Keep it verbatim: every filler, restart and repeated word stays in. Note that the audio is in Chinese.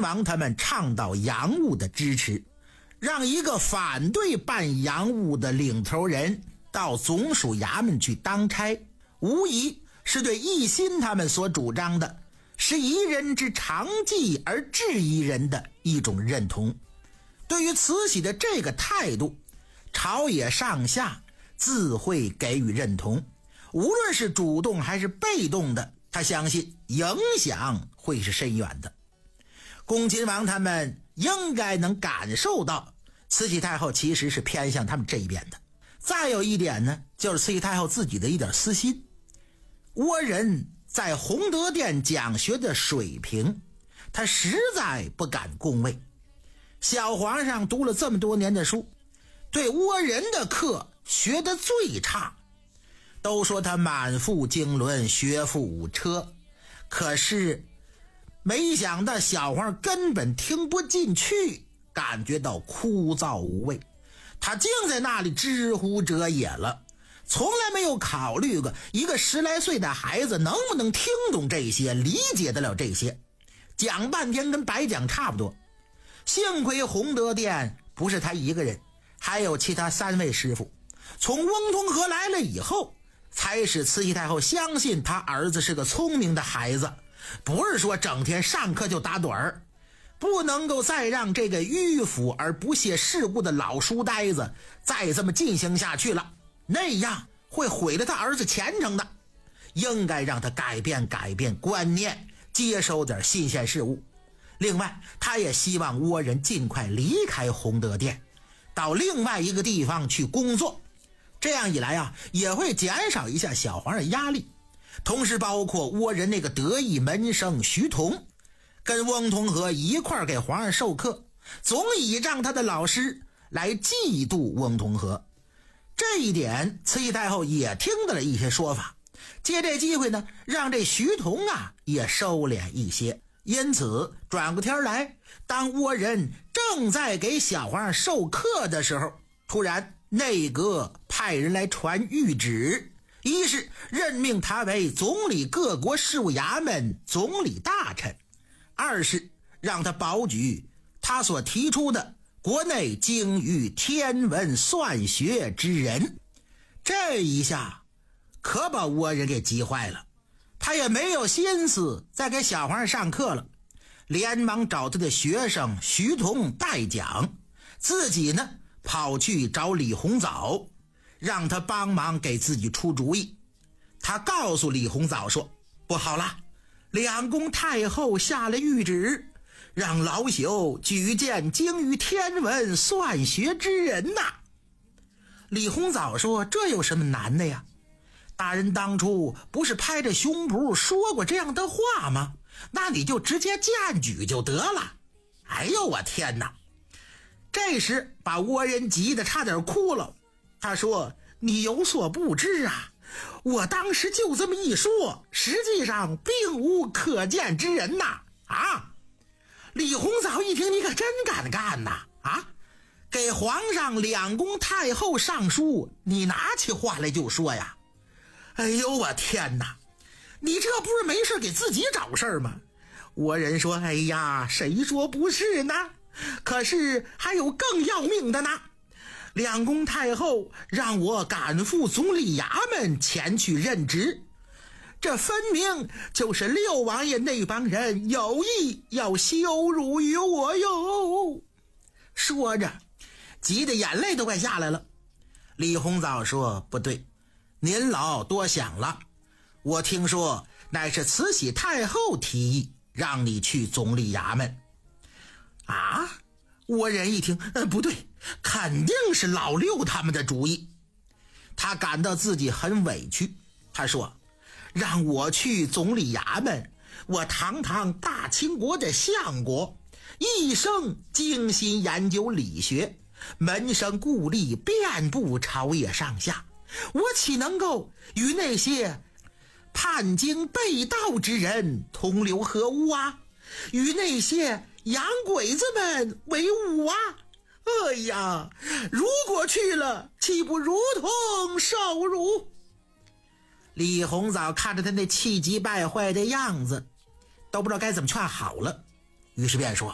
王他们倡导洋务的支持，让一个反对办洋务的领头人到总署衙门去当差，无疑是对奕欣他们所主张的是夷人之长技而治夷人的一种认同。对于慈禧的这个态度，朝野上下自会给予认同，无论是主动还是被动的，他相信影响会是深远的。恭亲王他们应该能感受到慈禧太后其实是偏向他们这一边的。再有一点呢，就是慈禧太后自己的一点私心。倭人在弘德殿讲学的水平，他实在不敢恭维。小皇上读了这么多年的书，对倭人的课学得最差，都说他满腹经纶，学富五车，可是没想到小皇上根本听不进去，感觉到枯燥无味，他竟在那里知乎者也了，从来没有考虑过一个十来岁的孩子能不能听懂这些，理解得了这些，讲半天跟白讲差不多。幸亏弘德殿不是他一个人，还有其他三位师傅。从翁同龢来了以后，才使慈禧太后相信他儿子是个聪明的孩子，不是说整天上课就打盹儿。不能够再让这个迂腐而不屑世故的老书呆子再这么进行下去了，那样会毁了他儿子前程的。应该让他改变改变观念，接收点新鲜事物。另外，他也希望倭人尽快离开弘德殿，到另外一个地方去工作。这样一来啊，也会减少一下小皇上压力。同时包括倭人那个得意门生徐同，跟翁同龢一块儿给皇上授课，总倚仗他的老师来嫉妒翁同龢。这一点慈禧太后也听到了一些说法，借这机会呢，让这徐同啊也收敛一些。因此转过天来，当倭人正在给小皇上授课的时候，突然内阁派人来传谕旨，一是任命他为总理各国事务衙门总理大臣，二是让他保举他所提出的国内精于天文算学之人。这一下可把倭人给急坏了，他也没有心思再给小皇上上课了，连忙找他的学生徐同代讲，自己呢跑去找李鸿藻，让他帮忙给自己出主意。他告诉李鸿藻说，不好了，两宫太后下了谕旨，让老朽举荐精于天文算学之人呐。李鸿藻说，这有什么难的呀？大人当初不是拍着胸脯说过这样的话吗？那你就直接荐举就得了。哎呦我天哪！这时把倭人急得差点哭了。他说，你有所不知啊，我当时就这么一说，实际上并无可见之人呐。啊！李鸿藻一听，你可真敢干呐！啊！给皇上两宫太后上书，你拿起话来就说呀。哎呦我天哪，你这不是没事给自己找事儿吗？倭人说，哎呀，谁说不是呢？可是还有更要命的呢，两宫太后让我赶赴总理衙门前去任职，这分明就是六王爷那帮人有意要羞辱于我哟。说着急得眼泪都快下来了。李鸿藻说，不对，您老多想了，我听说乃是慈禧太后提议让你去总理衙门。啊！倭人一听，呃，不对，肯定是老六他们的主意。他感到自己很委屈，他说，让我去总理衙门，我堂堂大清国的相国，一生精心研究理学，门生故吏遍布朝野上下，我岂能够与那些叛经背道之人同流合污啊？与那些洋鬼子们为伍啊？哎呀，如果去了，岂不如同受辱？李鸿藻看着他那气急败坏的样子，都不知道该怎么劝好了，于是便说，